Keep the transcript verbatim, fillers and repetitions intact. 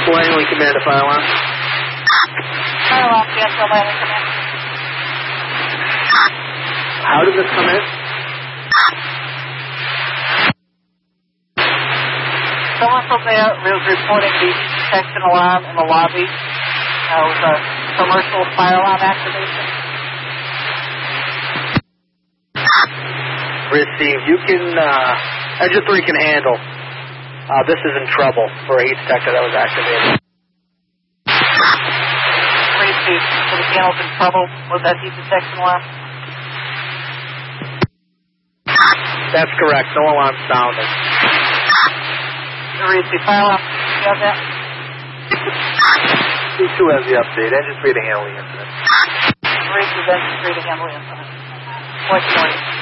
Langley, command to fire alarm. Fire alarm, Jacksonville Langley, command. How did this come in? Someone from there was reporting the detection alarm in the lobby. Uh, it was a commercial fire alarm activation. Receive. You can, uh, Engine three can handle. Uh, this is in trouble for a heat detector that was activated. Receive. So the panel's in trouble with that heat detection alarm? That's correct. No alarm sounded. Receive. Fire alarm. You have that? C two has the update. Engine three to handle the incident. Receive. Engine three to handle the incident. What's morning?